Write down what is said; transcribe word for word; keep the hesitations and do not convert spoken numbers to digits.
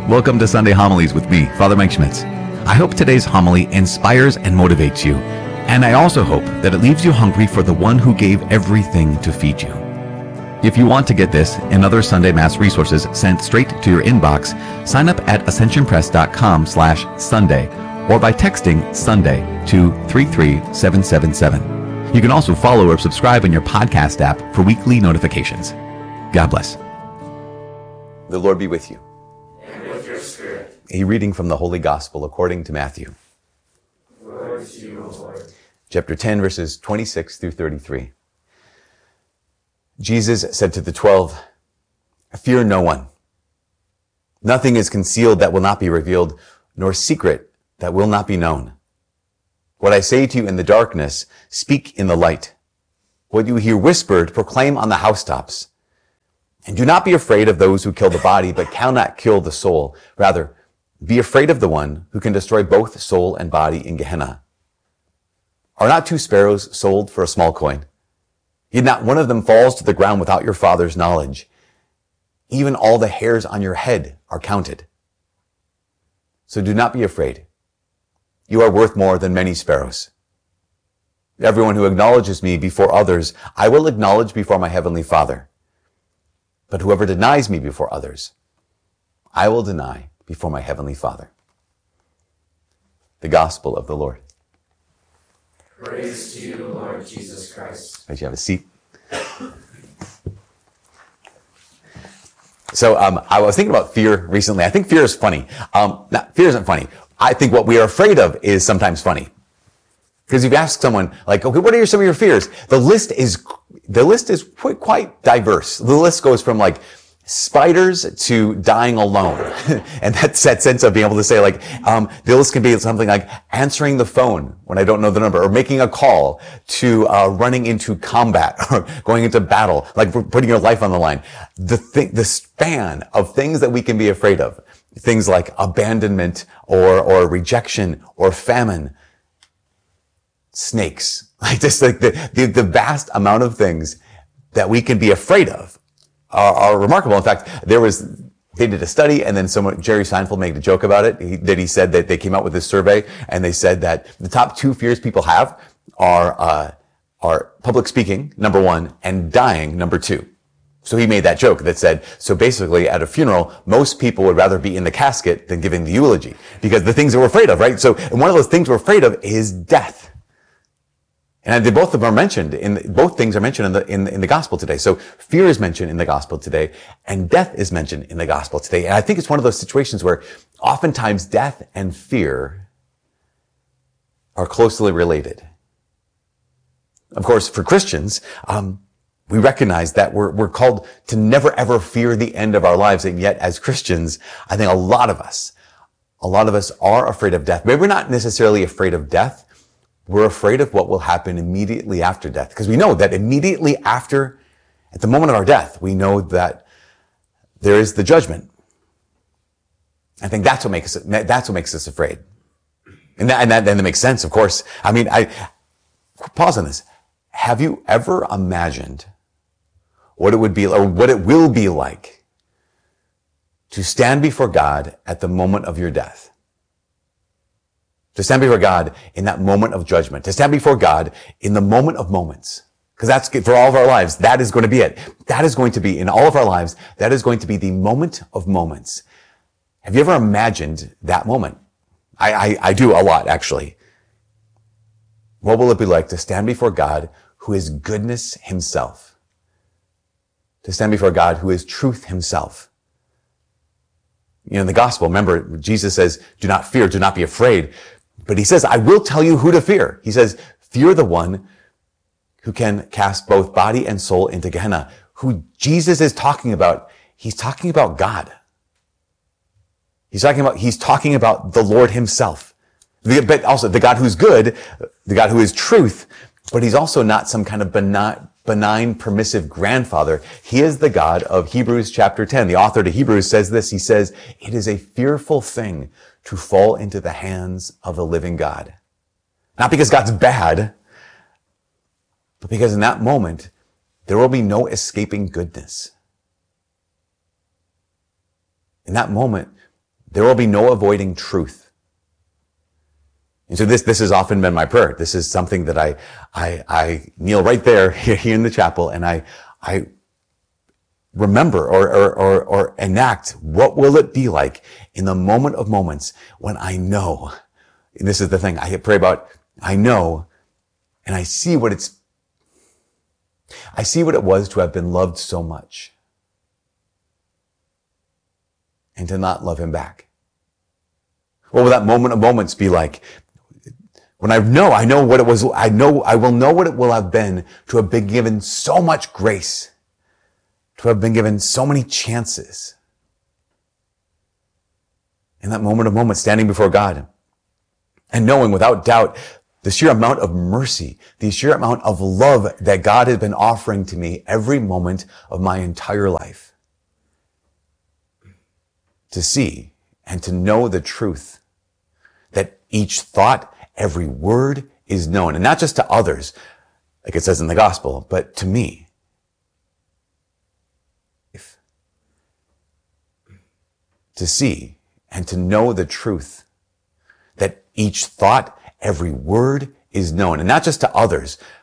Welcome to Sunday Homilies with me, Father Mike Schmitz. I hope today's homily inspires and motivates you, and I also hope that it leaves you hungry for the one who gave everything to feed you. If you want to get this and other Sunday Mass resources sent straight to your inbox, sign up at ascensionpress.com slash Sunday or by texting Sunday to three three seven seven seven. You can also follow or subscribe in your podcast app for weekly notifications. God bless. The Lord be with you. And with your spirit. A reading from the Holy Gospel according to Matthew. Glory to you, O Lord. Chapter ten, verses twenty-six through thirty-three. Jesus said to the twelve, "Fear no one. Nothing is concealed that will not be revealed, nor secret that will not be known. What I say to you in the darkness, speak in the light. What you hear whispered, proclaim on the housetops. And do not be afraid of those who kill the body, but cannot kill the soul. Rather, be afraid of the one who can destroy both soul and body in Gehenna. Are not two sparrows sold for a small coin? Yet not one of them falls to the ground without your Father's knowledge. Even all the hairs on your head are counted. So do not be afraid. You are worth more than many sparrows. Everyone who acknowledges me before others, I will acknowledge before my heavenly Father. But whoever denies me before others, I will deny before my heavenly Father." The Gospel of the Lord. Praise to you, Lord Jesus Christ. Would you have a seat? So um, I was thinking about fear recently. I think fear is funny. Um, not, fear isn't funny. I think what we are afraid of is sometimes funny. Because if you ask someone, like, okay, what are your, some of your fears? The list is, the list is quite, quite diverse. The list goes from like spiders to dying alone. And that's that sense of being able to say like, um, the list can be something like answering the phone when I don't know the number, or making a call, to uh, running into combat or going into battle, like putting your life on the line. The thing, the span of things that we can be afraid of, things like abandonment or, or rejection or famine, snakes, like just like the, the, the vast amount of things that we can be afraid of are, are remarkable. In fact, there was, they did a study, and then someone, Jerry Seinfeld made a joke about it, he, that he said that they came out with this survey, and they said that the top two fears people have are, uh, are public speaking, number one, and dying, number two. So he made that joke that said, so basically at a funeral, most people would rather be in the casket than giving the eulogy, because the things that we're afraid of, right? So, and one of those things we're afraid of is death. And they, both of them are mentioned in, both things are mentioned in the, in, in the gospel today. So fear is mentioned in the gospel today, and death is mentioned in the gospel today. And I think it's one of those situations where oftentimes death and fear are closely related. Of course, for Christians, um, we recognize that we're, we're called to never ever fear the end of our lives. And yet as Christians, I think a lot of us, a lot of us are afraid of death. Maybe we're not necessarily afraid of death. We're afraid of what will happen immediately after death. Because we know that immediately after, at the moment of our death, we know that there is the judgment. I think that's what makes us, that's what makes us afraid. And that, and that, and that makes sense, of course. I mean, I, pause on this. Have you ever imagined what it would be, or what it will be like to stand before God at the moment of your death? To stand before God in that moment of judgment. To stand before God in the moment of moments. Because that's, for all of our lives, that is going to be it. That is going to be, in all of our lives, that is going to be the moment of moments. Have you ever imagined that moment? I, I, I do a lot, actually. What will it be like to stand before God, who is goodness himself? To stand before God, who is truth himself? You know, in the gospel, remember, Jesus says, do not fear, do not be afraid. But he says, I will tell you who to fear. He says, fear the one who can cast both body and soul into Gehenna. Who Jesus is talking about, he's talking about God. He's talking about, he's talking about the Lord himself. The, but also the God who's good, the God who is truth, but he's also not some kind of benign, benign, permissive grandfather. He is the God of Hebrews chapter ten. The author to Hebrews says this. He says, it is a fearful thing to fall into the hands of the living God. Not because God's bad, but because in that moment, there will be no escaping goodness. In that moment, there will be no avoiding truth. And so this, this has often been my prayer. This is something that I, I, I kneel right there here in the chapel and I, I remember or, or, or, or enact what will it be like in the moment of moments when I know, and this is the thing I pray about, I know and I see what it's, I see what it was to have been loved so much and to not love him back. What will that moment of moments be like? When I know, I know what it was, I know, I will know what it will have been to have been given so much grace, to have been given so many chances. In that moment of moments, standing before God and knowing without doubt the sheer amount of mercy, the sheer amount of love that God has been offering to me every moment of my entire life. To see and to know the truth that each thought, every word is known, and not just to others, like it says in the gospel, but to me. To see and to know the truth that each thought, every word is known, and not just to others,